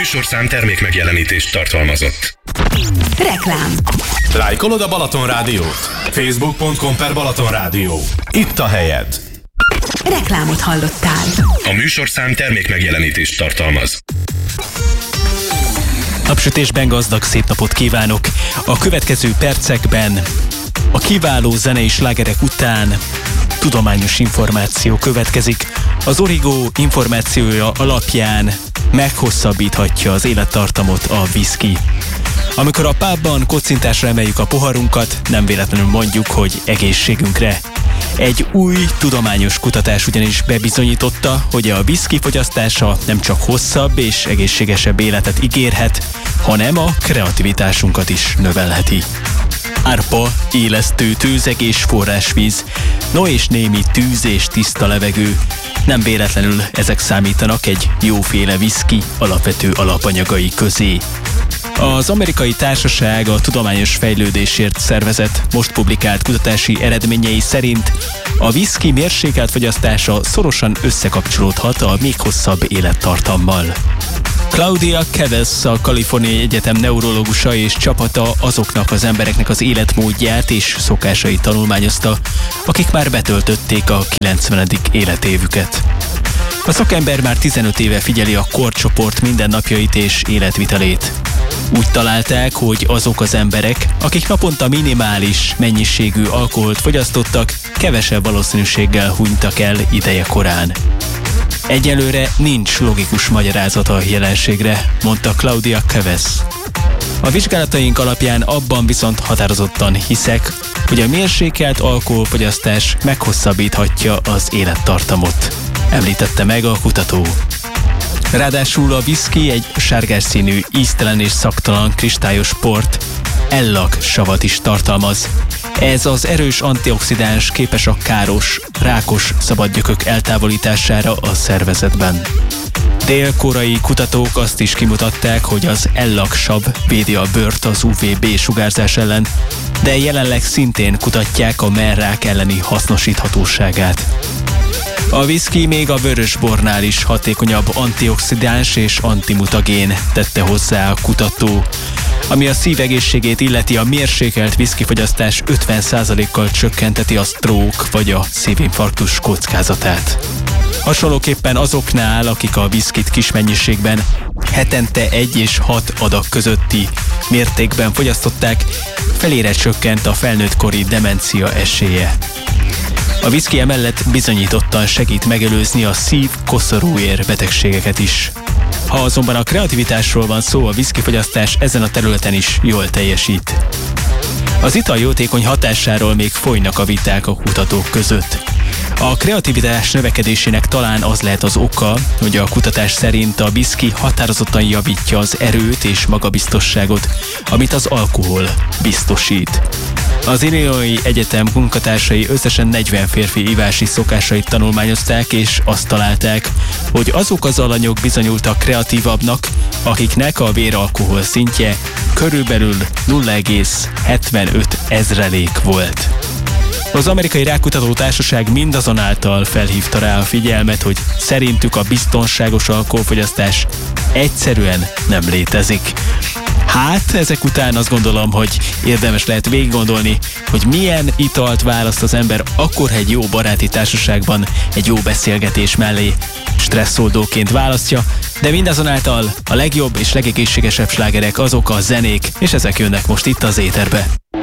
műsorszám termék megjelenítést tartalmazott. Reklám. Lájkolod a Balaton Rádiót? Facebook.com/Balaton Rádió. Itt a helyed. Reklámot hallottál. A műsorszám termék megjelenítést tartalmaz. Napsütésben gazdag szép napot kívánok! A következő percekben a kiváló zenei slágerek után tudományos információ következik. Az Origo információja alapján meghosszabbíthatja az élettartamot a whisky. Amikor a pubban kocintásra emeljük a poharunkat, nem véletlenül mondjuk, hogy egészségünkre. Egy új tudományos kutatás ugyanis bebizonyította, hogy a whisky fogyasztása nem csak hosszabb és egészségesebb életet ígérhet, hanem a kreativitásunkat is növelheti. Árpa, élesztő, tőzeg és forrásvíz, no és némi tűz és tiszta levegő. Nem véletlenül ezek számítanak egy jóféle whisky alapvető alapanyagai közé. Az amerikai társaság a Tudományos Fejlődésért Szervezet most publikált kutatási eredményei szerint a whisky mérsékelt fogyasztása szorosan összekapcsolódhat a még hosszabb élettartammal. Claudia Kavesz, a Kaliforniai Egyetem neurológusa és csapata azoknak az embereknek az életmódját és szokásait tanulmányozta, akik már betöltötték a 90. életévüket. A szakember már 15 éve figyeli a korcsoport mindennapjait és életvitelét. Úgy találták, hogy azok az emberek, akik naponta minimális mennyiségű alkoholt fogyasztottak, kevesebb valószínűséggel hunytak el ideje korán. Egyelőre nincs logikus magyarázata a jelenségre, mondta Claudia Kavesz. A vizsgálataink alapján abban viszont határozottan hiszek, hogy a mérsékelt alkoholfogyasztás meghosszabbíthatja az élettartamot, említette meg a kutató. Ráadásul a whisky egy sárgás színű, íztelen és szagtalan kristályos port, ellag savat is tartalmaz. Ez az erős antioxidáns képes a káros, rákos szabadgyökök eltávolítására a szervezetben. Dél-koreai kutatók azt is kimutatták, hogy az ellagsav védi a bőrt az UVB-sugárzás ellen, de jelenleg szintén kutatják a mellrák elleni hasznosíthatóságát. A whisky még a vörösbornál is hatékonyabb antioxidáns és antimutagén, tette hozzá a kutató. Ami a szívegészségét illeti, a mérsékelt whiskyfogyasztás 50%-kal csökkenteti a stroke vagy a szívinfarktus kockázatát. Hasonlóképpen azoknál, akik a whiskyt kis mennyiségben hetente 1 és 6 adag közötti mértékben fogyasztották, felére csökkent a felnőttkori demencia esélye. A whisky emellett bizonyítottan segít megelőzni a szív-koszorúér betegségeket is. Ha azonban a kreativitásról van szó, a whiskyfogyasztás ezen a területen is jól teljesít. Az ital jótékony hatásáról még folynak a viták a kutatók között. A kreativitás növekedésének talán az lehet az oka, hogy a kutatás szerint a whisky határozottan javítja az erőt és magabiztosságot, amit az alkohol biztosít. Az Illinois Egyetem munkatársai összesen 40 férfi ivási szokásait tanulmányozták, és azt találták, hogy azok az alanyok bizonyultak kreatívabbnak, akiknek a véralkohol szintje körülbelül 0,75 volt. Az Amerikai Rákkutató Társaság mindazonáltal felhívta rá a figyelmet, hogy szerintük a biztonságos alkoholfogyasztás egyszerűen nem létezik. Hát, ezek után azt gondolom, hogy érdemes lehet végiggondolni, hogy milyen italt választ az ember akkor, ha egy jó baráti társaságban egy jó beszélgetés mellé stresszoldóként választja, de mindazonáltal a legjobb és legegészségesebb slágerek azok a zenék, és ezek jönnek most itt az éterbe.